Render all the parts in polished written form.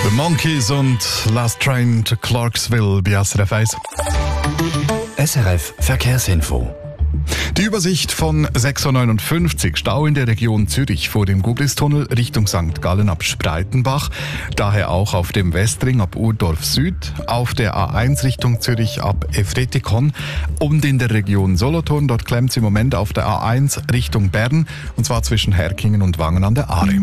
The Monkeys und Last Train to Clarksville bei SRF 1. SRF Verkehrsinfo. Die Übersicht von 6:59 Stau in der Region Zürich vor dem Guglistunnel Richtung St. Gallen ab Spreitenbach, daher auch auf dem Westring ab Urdorf Süd, auf der A1 Richtung Zürich ab Efretikon und in der Region Solothurn, dort klemmt es im Moment auf der A1 Richtung Bern, und zwar zwischen Herkingen und Wangen an der Aare.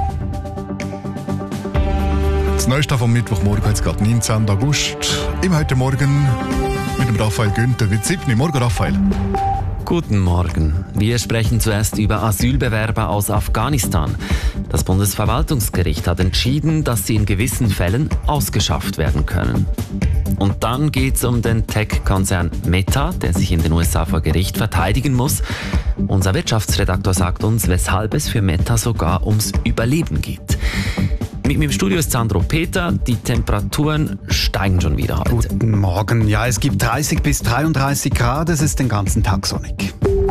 Das Neueste vom Mittwochmorgen, jetzt gerade 19. August, im heute Morgen mit dem Raphael Günther. Wie 7. Morgen, Raphael. Guten Morgen. Wir sprechen zuerst über Asylbewerber aus Afghanistan. Das Bundesverwaltungsgericht hat entschieden, dass sie in gewissen Fällen ausgeschafft werden können. Und dann geht es um den Tech-Konzern Meta, der sich in den USA vor Gericht verteidigen muss. Unser Wirtschaftsredaktor sagt uns, weshalb es für Meta sogar ums Überleben geht. Mit mir im Studio ist Sandro Peter. Die Temperaturen steigen schon wieder heute. Guten Morgen. Ja, es gibt 30 bis 33 Grad. Es ist den ganzen Tag sonnig.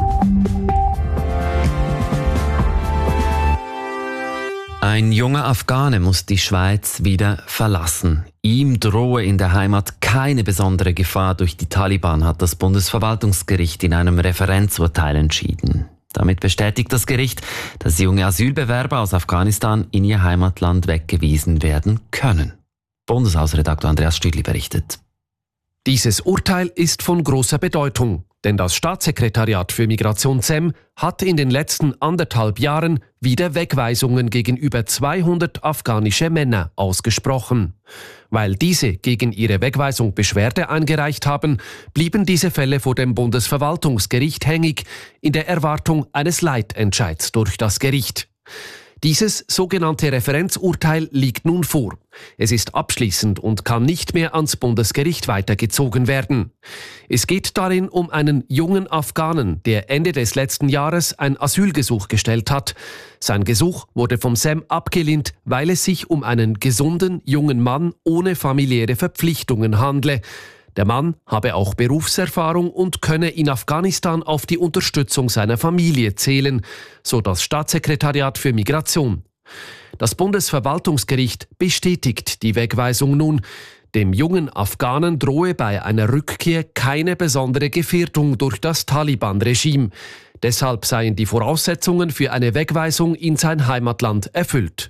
Ein junger Afghane muss die Schweiz wieder verlassen. Ihm drohe in der Heimat keine besondere Gefahr durch die Taliban, hat das Bundesverwaltungsgericht in einem Referenzurteil entschieden. Damit bestätigt das Gericht, dass junge Asylbewerber aus Afghanistan in ihr Heimatland weggewiesen werden können. Bundeshausredaktor Andreas Stüdli berichtet. Dieses Urteil ist von großer Bedeutung, denn das Staatssekretariat für Migration SEM hat in den letzten 1,5 Jahren wieder Wegweisungen gegenüber 200 afghanische Männer ausgesprochen. Weil diese gegen ihre Wegweisung Beschwerde eingereicht haben, blieben diese Fälle vor dem Bundesverwaltungsgericht hängig, in der Erwartung eines Leitentscheids durch das Gericht. Dieses sogenannte Referenzurteil liegt nun vor. Es ist abschließend und kann nicht mehr ans Bundesgericht weitergezogen werden. Es geht darin um einen jungen Afghanen, der Ende des letzten Jahres ein Asylgesuch gestellt hat. Sein Gesuch wurde vom SEM abgelehnt, weil es sich um einen gesunden jungen Mann ohne familiäre Verpflichtungen handle. Der Mann habe auch Berufserfahrung und könne in Afghanistan auf die Unterstützung seiner Familie zählen, so das Staatssekretariat für Migration. Das Bundesverwaltungsgericht bestätigt die Wegweisung nun. Dem jungen Afghanen drohe bei einer Rückkehr keine besondere Gefährdung durch das Taliban-Regime. Deshalb seien die Voraussetzungen für eine Wegweisung in sein Heimatland erfüllt.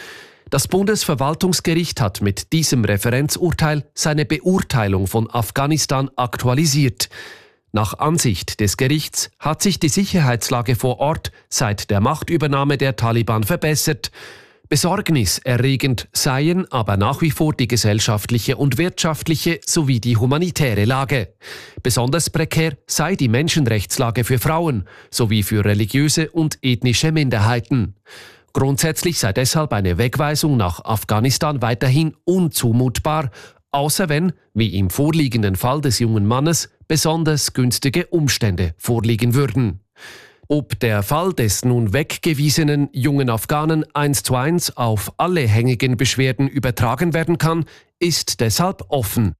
Das Bundesverwaltungsgericht hat mit diesem Referenzurteil seine Beurteilung von Afghanistan aktualisiert. Nach Ansicht des Gerichts hat sich die Sicherheitslage vor Ort seit der Machtübernahme der Taliban verbessert. Besorgniserregend seien aber nach wie vor die gesellschaftliche und wirtschaftliche sowie die humanitäre Lage. Besonders prekär sei die Menschenrechtslage für Frauen sowie für religiöse und ethnische Minderheiten. Grundsätzlich sei deshalb eine Wegweisung nach Afghanistan weiterhin unzumutbar, außer wenn, wie im vorliegenden Fall des jungen Mannes, besonders günstige Umstände vorliegen würden. Ob der Fall des nun weggewiesenen jungen Afghanen 1:1 auf alle hängigen Beschwerden übertragen werden kann, ist deshalb offen.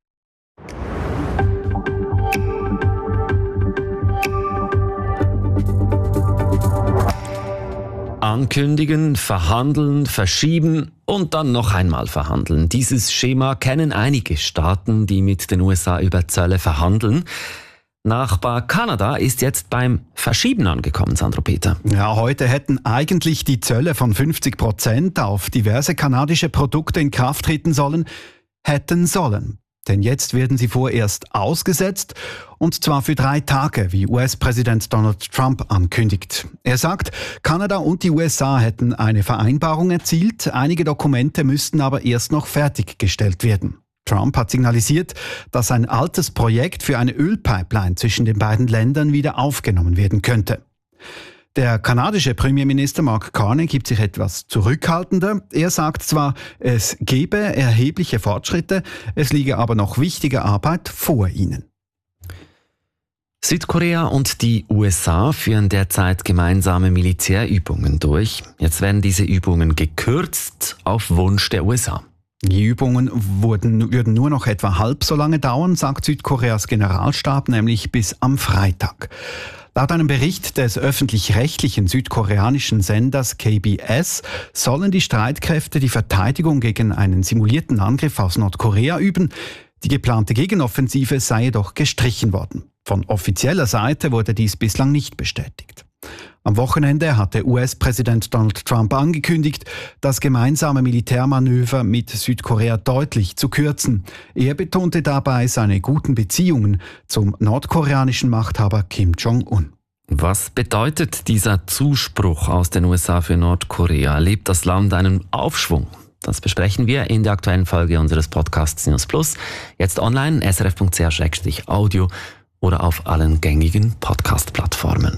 Ankündigen, verhandeln, verschieben und dann noch einmal verhandeln. Dieses Schema kennen einige Staaten, die mit den USA über Zölle verhandeln. Nachbar Kanada ist jetzt beim Verschieben angekommen, Sandro Peter. Ja, heute hätten eigentlich die Zölle von 50% auf diverse kanadische Produkte in Kraft treten sollen. Denn jetzt werden sie vorerst ausgesetzt, und zwar für 3 Tage, wie US-Präsident Donald Trump ankündigt. Er sagt, Kanada und die USA hätten eine Vereinbarung erzielt, einige Dokumente müssten aber erst noch fertiggestellt werden. Trump hat signalisiert, dass ein altes Projekt für eine Ölpipeline zwischen den beiden Ländern wieder aufgenommen werden könnte. Der kanadische Premierminister Mark Carney gibt sich etwas zurückhaltender. Er sagt zwar, es gebe erhebliche Fortschritte, es liege aber noch wichtige Arbeit vor ihnen. Südkorea und die USA führen derzeit gemeinsame Militärübungen durch. Jetzt werden diese Übungen gekürzt auf Wunsch der USA. Die Übungen würden nur noch etwa halb so lange dauern, sagt Südkoreas Generalstab, nämlich bis am Freitag. Laut einem Bericht des öffentlich-rechtlichen südkoreanischen Senders KBS sollen die Streitkräfte die Verteidigung gegen einen simulierten Angriff aus Nordkorea üben. Die geplante Gegenoffensive sei jedoch gestrichen worden. Von offizieller Seite wurde dies bislang nicht bestätigt. Am Wochenende hatte US-Präsident Donald Trump angekündigt, das gemeinsame Militärmanöver mit Südkorea deutlich zu kürzen. Er betonte dabei seine guten Beziehungen zum nordkoreanischen Machthaber Kim Jong-un. Was bedeutet dieser Zuspruch aus den USA für Nordkorea? Erlebt das Land einen Aufschwung? Das besprechen wir in der aktuellen Folge unseres Podcasts News Plus. Jetzt online, srf.ch/audio oder auf allen gängigen Podcast-Plattformen.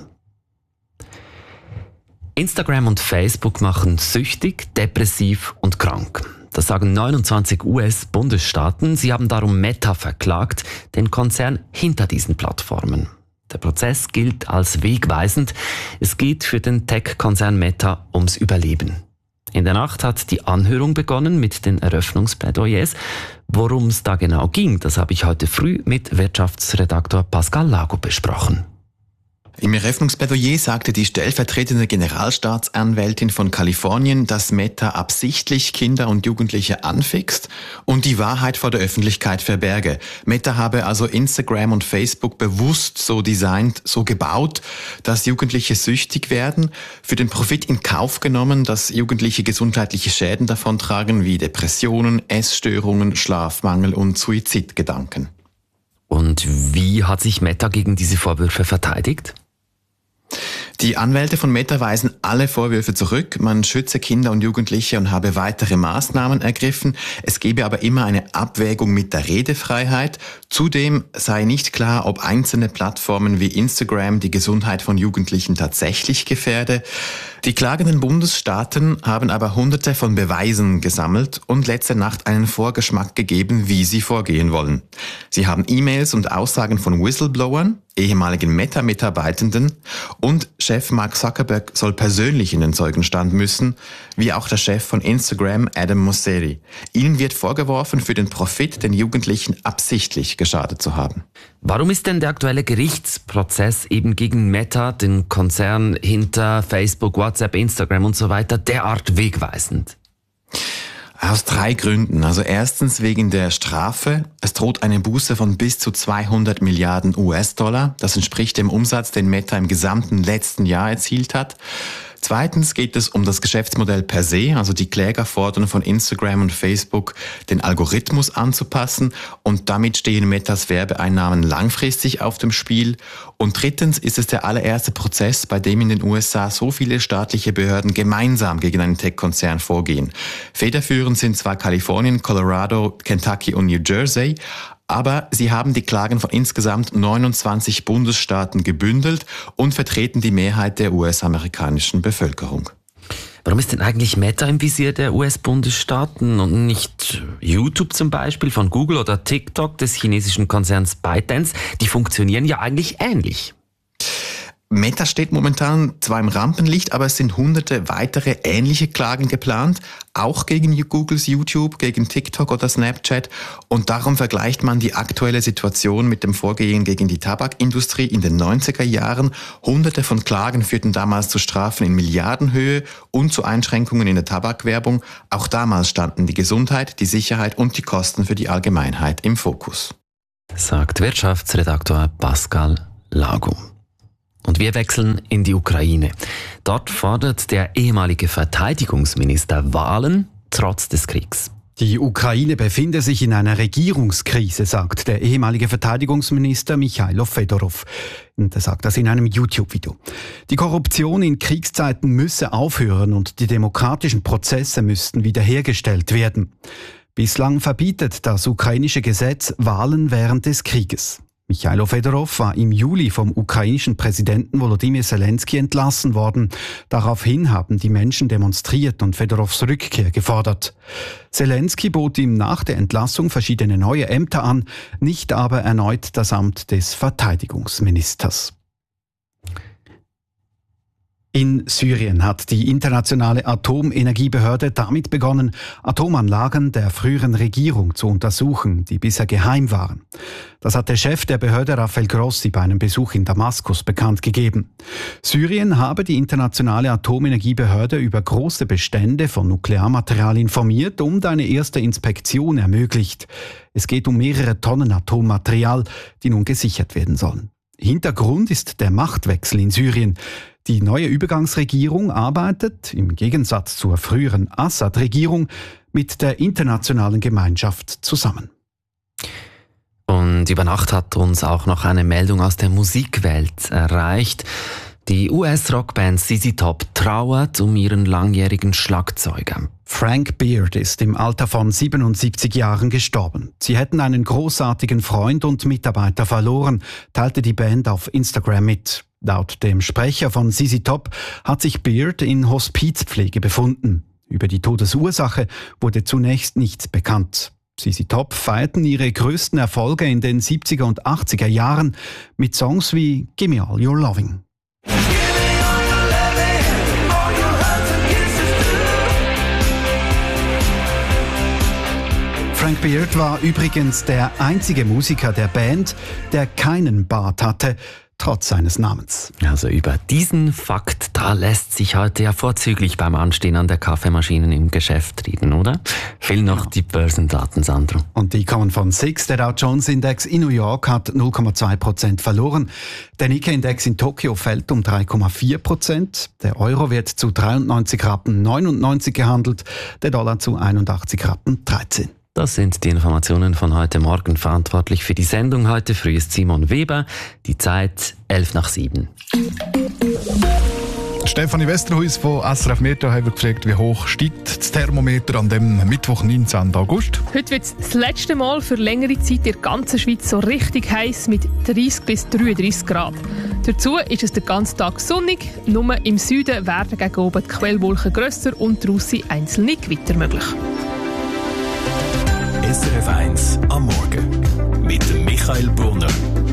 Instagram und Facebook machen süchtig, depressiv und krank. Das sagen 29 US-Bundesstaaten. Sie haben darum Meta verklagt, den Konzern hinter diesen Plattformen. Der Prozess gilt als wegweisend. Es geht für den Tech-Konzern Meta ums Überleben. In der Nacht hat die Anhörung begonnen mit den Eröffnungsplädoyers. Worum es da genau ging, das habe ich heute früh mit Wirtschaftsredaktor Pascal Lago besprochen. Im Eröffnungsplädoyer sagte die stellvertretende Generalstaatsanwältin von Kalifornien, dass Meta absichtlich Kinder und Jugendliche anfixt und die Wahrheit vor der Öffentlichkeit verberge. Meta habe also Instagram und Facebook bewusst so designt, so gebaut, dass Jugendliche süchtig werden, für den Profit in Kauf genommen, dass Jugendliche gesundheitliche Schäden davontragen wie Depressionen, Essstörungen, Schlafmangel und Suizidgedanken. Und wie hat sich Meta gegen diese Vorwürfe verteidigt? Die Anwälte von Meta weisen alle Vorwürfe zurück. Man schütze Kinder und Jugendliche und habe weitere Maßnahmen ergriffen. Es gebe aber immer eine Abwägung mit der Redefreiheit. Zudem sei nicht klar, ob einzelne Plattformen wie Instagram die Gesundheit von Jugendlichen tatsächlich gefährde. Die klagenden Bundesstaaten haben aber Hunderte von Beweisen gesammelt und letzte Nacht einen Vorgeschmack gegeben, wie sie vorgehen wollen. Sie haben E-Mails und Aussagen von Whistleblowern, ehemaligen Meta-Mitarbeitenden und Chef Mark Zuckerberg soll persönlich in den Zeugenstand müssen, wie auch der Chef von Instagram, Adam Mosseri. Ihnen wird vorgeworfen, für den Profit den Jugendlichen absichtlich geschadet zu haben. Warum ist denn der aktuelle Gerichtsprozess eben gegen Meta, den Konzern hinter Facebook, WhatsApp, Instagram und so weiter, derart wegweisend? Aus 3 Gründen. Also erstens wegen der Strafe. Es droht eine Buße von bis zu 200 Milliarden US-Dollar. Das entspricht dem Umsatz, den Meta im gesamten letzten Jahr erzielt hat. Zweitens geht es um das Geschäftsmodell per se, also die Kläger fordern von Instagram und Facebook, den Algorithmus anzupassen und damit stehen Metas Werbeeinnahmen langfristig auf dem Spiel. Und drittens ist es der allererste Prozess, bei dem in den USA so viele staatliche Behörden gemeinsam gegen einen Tech-Konzern vorgehen. Federführend sind zwar Kalifornien, Colorado, Kentucky und New Jersey, aber sie haben die Klagen von insgesamt 29 Bundesstaaten gebündelt und vertreten die Mehrheit der US-amerikanischen Bevölkerung. Warum ist denn eigentlich Meta im Visier der US-Bundesstaaten und nicht YouTube zum Beispiel von Google oder TikTok des chinesischen Konzerns ByteDance? Die funktionieren ja eigentlich ähnlich. Meta steht momentan zwar im Rampenlicht, aber es sind hunderte weitere ähnliche Klagen geplant, auch gegen Googles YouTube, gegen TikTok oder Snapchat. Und darum vergleicht man die aktuelle Situation mit dem Vorgehen gegen die Tabakindustrie in den 90er Jahren. Hunderte von Klagen führten damals zu Strafen in Milliardenhöhe und zu Einschränkungen in der Tabakwerbung. Auch damals standen die Gesundheit, die Sicherheit und die Kosten für die Allgemeinheit im Fokus. Sagt Wirtschaftsredaktor Pascal Lago. Und wir wechseln in die Ukraine. Dort fordert der ehemalige Verteidigungsminister Wahlen trotz des Kriegs. Die Ukraine befinde sich in einer Regierungskrise, sagt der ehemalige Verteidigungsminister Michailo Fedorov. Und er sagt das in einem YouTube-Video. Die Korruption in Kriegszeiten müsse aufhören und die demokratischen Prozesse müssten wiederhergestellt werden. Bislang verbietet das ukrainische Gesetz Wahlen während des Krieges. Michailo Fedorov war im Juli vom ukrainischen Präsidenten Volodymyr Zelensky entlassen worden. Daraufhin haben die Menschen demonstriert und Fedorovs Rückkehr gefordert. Zelensky bot ihm nach der Entlassung verschiedene neue Ämter an, nicht aber erneut das Amt des Verteidigungsministers. In Syrien hat die internationale Atomenergiebehörde damit begonnen, Atomanlagen der früheren Regierung zu untersuchen, die bisher geheim waren. Das hat der Chef der Behörde Rafael Grossi bei einem Besuch in Damaskus bekannt gegeben. Syrien habe die internationale Atomenergiebehörde über große Bestände von Nuklearmaterial informiert und eine erste Inspektion ermöglicht. Es geht um mehrere Tonnen Atommaterial, die nun gesichert werden sollen. Hintergrund ist der Machtwechsel in Syrien. Die neue Übergangsregierung arbeitet, im Gegensatz zur früheren Assad-Regierung, mit der internationalen Gemeinschaft zusammen. Und über Nacht hat uns auch noch eine Meldung aus der Musikwelt erreicht. Die US-Rockband ZZ Top trauert um ihren langjährigen Schlagzeuger. Frank Beard ist im Alter von 77 Jahren gestorben. Sie hätten einen großartigen Freund und Mitarbeiter verloren, teilte die Band auf Instagram mit. Laut dem Sprecher von ZZ Top hat sich Beard in Hospizpflege befunden. Über die Todesursache wurde zunächst nichts bekannt. ZZ Top feierten ihre größten Erfolge in den 70er und 80er Jahren mit Songs wie Gimme All Your Loving. Frank Beard war übrigens der einzige Musiker der Band, der keinen Bart hatte, trotz seines Namens. Also über diesen Fakt, da lässt sich heute ja vorzüglich beim Anstehen an der Kaffeemaschine im Geschäft reden, oder? Fehlen noch die Börsendaten, Sandro. Und die kommen von SIX. Der Dow Jones Index in New York hat 0,2% verloren. Der Nikkei-Index in Tokio fällt um 3,4%. Der Euro wird zu 93,99 Rappen gehandelt, der Dollar zu 81,13 Rappen. Das sind die Informationen von heute Morgen. Verantwortlich für die Sendung heute früh ist Simon Weber. Die Zeit 6:55. Stefanie Westerhuis von SRF Meteo haben gefragt, wie hoch steigt das Thermometer an dem Mittwoch, 19. August. Heute wird es das letzte Mal für längere Zeit in der ganzen Schweiz so richtig heiß mit 30 bis 33 Grad. Dazu ist es den ganzen Tag sonnig. Nur im Süden werden gegen oben die Quellwolken grösser und draussen einzelne Gewitter möglich. SRF 1 am Morgen mit dem Michael Brunner.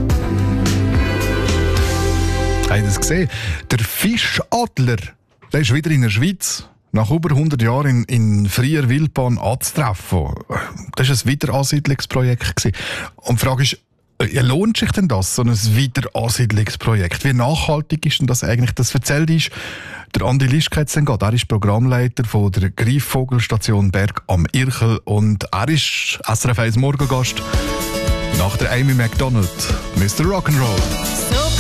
Habt ihr das gesehen? Der Fischadler, der ist wieder in der Schweiz. Nach über 100 Jahren in freier Wildbahn anzutreffen. Das war ein Wiederansiedlungsprojekt. Und die Frage ist, lohnt sich denn das, so ein Wiederansiedlungsprojekt? Wie nachhaltig ist denn das eigentlich? Das erzählt ist der Andi Lischketzengat. Er ist Programmleiter von der Greifvogelstation Berg am Irchel und er ist SRF 1 Morgengast nach der Amy Macdonald, Mr. Rock'n'Roll. So